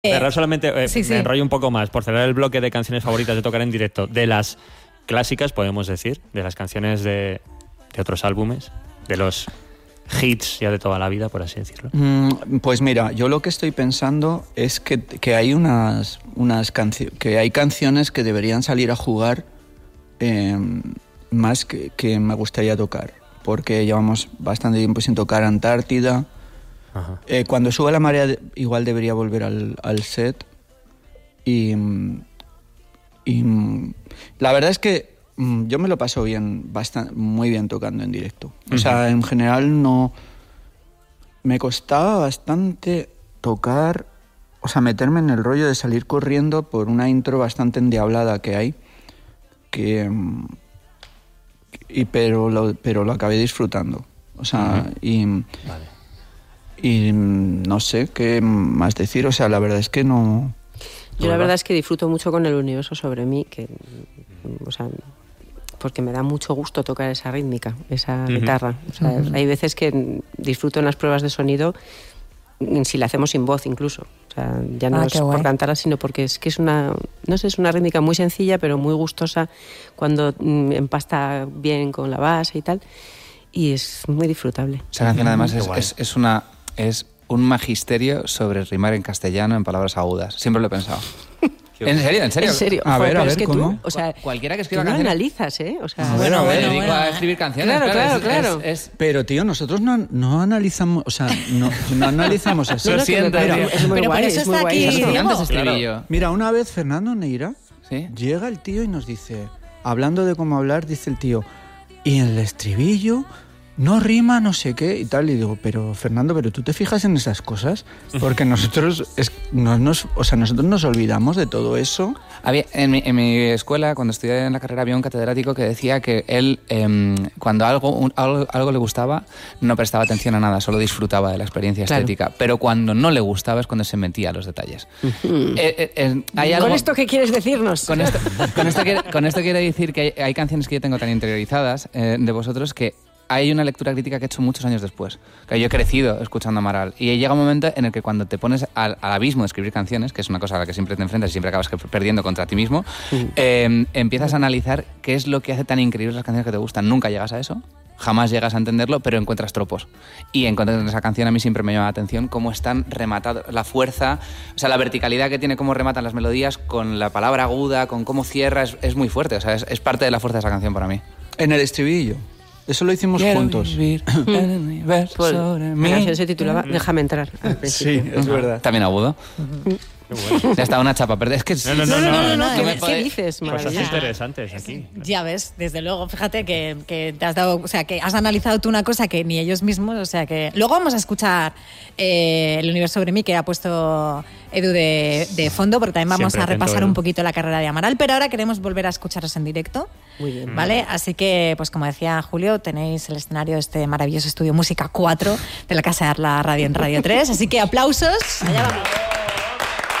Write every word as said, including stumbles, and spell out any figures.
Cerrar solamente, eh, sí, sí. me enrollo un poco más, por cerrar el bloque de canciones favoritas de tocar en directo, de las clásicas, podemos decir, de las canciones de, de otros álbumes, de los hits ya de toda la vida, por así decirlo. Mm, pues mira, yo lo que estoy pensando es que, que hay unas, unas canciones, que hay canciones que deberían salir a jugar eh, más que, que me gustaría tocar, porque llevamos bastante tiempo sin tocar Antártida. Eh, cuando sube la marea igual debería volver al, al set y, y la verdad es que mm, yo me lo paso bien, bastante, muy bien tocando en directo. O sea, en general no... Me costaba bastante tocar, o sea, meterme en el rollo de salir corriendo por una intro bastante endiablada que hay, que... Y, pero, lo, pero lo acabé disfrutando. O sea, uh-huh. y... Vale. Y no sé qué más decir, o sea, la verdad es que no... Yo la verdad es que disfruto mucho con El Universo sobre mí, que, o sea, porque me da mucho gusto tocar esa rítmica, esa uh-huh. guitarra. O sea, uh-huh. hay veces que disfruto en las pruebas de sonido, si la hacemos sin voz incluso. O sea, ya no ah, es por cantarla, sino porque es que es una, no sé, es una rítmica muy sencilla, pero muy gustosa cuando mm, empasta bien con la base y tal. Y es muy disfrutable. Esa canción además es, es, es una... es un magisterio sobre rimar en castellano en palabras agudas. Siempre lo he pensado. ¿En serio? ¿En serio? ¿En serio? A ver, a ver, ¿cómo? Tú, o sea, cualquiera que escriba tú no canciones... analizas, ¿eh? O sea, bueno, bueno, bueno, me dedico bueno, a escribir canciones. Claro, claro, es, claro. Es, es... Pero, tío, nosotros no, no analizamos... O sea, no, no analizamos así. Lo siento, pero, es muy pero guay, por eso es muy está guay. aquí Diego. Antes claro. Mira, una vez Fernando Neira ¿Sí? llega el tío y nos dice... Hablando de cómo hablar, dice el tío... Y en el estribillo... no rima, no sé qué y tal, y digo, pero Fernando, pero tú te fijas en esas cosas, porque nosotros es, no, nos, o sea, nosotros nos olvidamos de todo eso. Había, en, mi, en mi escuela, cuando estudié en la carrera, había un catedrático que decía que él, eh, cuando algo, un, algo, algo le gustaba, no prestaba atención a nada, solo disfrutaba de la experiencia claro. estética, pero cuando no le gustaba es cuando se metía a los detalles. Uh-huh. eh, eh, eh, ¿hay algo, ¿Con esto qué quieres decirnos? Con esto, con esto, quiere, con esto quiere decir que hay, hay canciones que yo tengo tan interiorizadas eh, de vosotros que hay una lectura crítica que he hecho muchos años después. Que yo he crecido escuchando a Amaral. Y llega un momento en el que cuando te pones al, al abismo de escribir canciones, que es una cosa a la que siempre te enfrentas y siempre acabas perdiendo contra ti mismo, uh-huh. eh, empiezas a analizar qué es lo que hace tan increíbles las canciones que te gustan. Nunca llegas a eso, jamás llegas a entenderlo, pero encuentras tropos. Y encontrando esa canción a mí siempre me llama la atención cómo están rematados, la fuerza, o sea, la verticalidad que tiene, cómo rematan las melodías, con la palabra aguda, con cómo cierra, es, es muy fuerte. O sea, es, es parte de la fuerza de esa canción para mí. En el estribillo. Eso lo hicimos Quiero juntos. Vivir el universo pues, sobre mí. La canción se titulaba Déjame entrar. Sí, es verdad. También agudo. Qué bueno. Ya está una chapa, pero es que... No, no, no, no, no, no, no, ¿Qué, no ¿qué puede... dices? Cosas interesantes aquí. Ya ves, desde luego, fíjate que, que te has dado, o sea, que has analizado tú una cosa que ni ellos mismos, o sea que... Luego vamos a escuchar eh, El Universo sobre mí, que ha puesto Edu de, de fondo, porque también vamos Siempre a repasar atento, un poquito la carrera de Amaral, pero ahora queremos volver a escucharos en directo. Muy bien. ¿Vale? Así que, pues como decía Julio, tenéis el escenario de este maravilloso estudio Música cuatro de la Casa de la Radio en Radio tres, así que aplausos. Allá vamos.